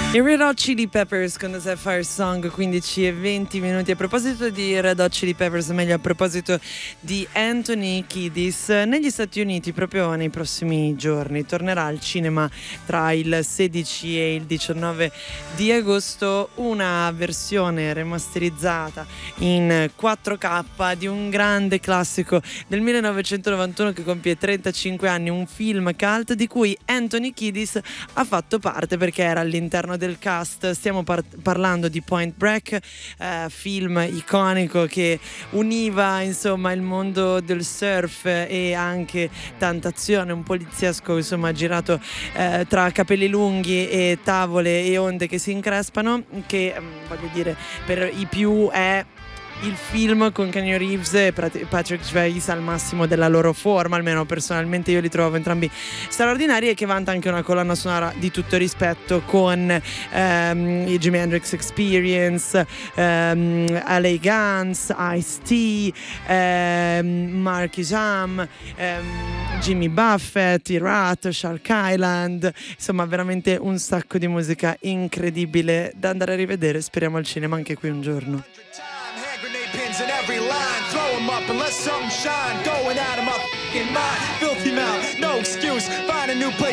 I Red Hot Chili Peppers con The Sapphire Song, 15 e 20 minuti. A proposito di Red Hot Chili Peppers, o meglio a proposito di Anthony Kiedis, negli Stati Uniti proprio nei prossimi giorni tornerà al cinema tra il 16 e il 19 di agosto una versione remasterizzata in 4K di un grande classico del 1991 che compie 35 anni, un film cult di cui Anthony Kiedis ha fatto parte perché era all'interno del cast. Stiamo parlando di Point Break, film iconico che univa insomma il mondo del surf e anche tanta azione, un poliziesco insomma girato tra capelli lunghi e tavole e onde che si increspano, che voglio dire per i più è il film con Keanu Reeves e Patrick Swayze al massimo della loro forma, almeno personalmente io li trovo entrambi straordinari, e che vanta anche una colonna sonora di tutto rispetto con i Jimi Hendrix Experience, LA Guns, Ice-T, Marky Jam, Jimmy Buffett, i Rat, Shark Island, insomma veramente un sacco di musica incredibile da andare a rivedere, speriamo al cinema anche qui un giorno. Pins in every line, throw 'em up and let something shine. Going out of my f***ing mind, filthy mouth, no excuse. Find a new place.